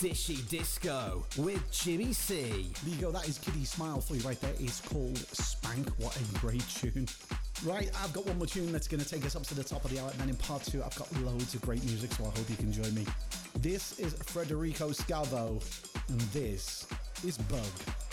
Dishy Disco with Jimmy C. There you go, that is Kitty Smile for you right there. It's called Spank. What a great tune. Right, I've got one more tune that's going to take us up to the top of the hour, and then in part two, I've got loads of great music, so I hope you can join me. This is Federico Scavo, and this is Bug.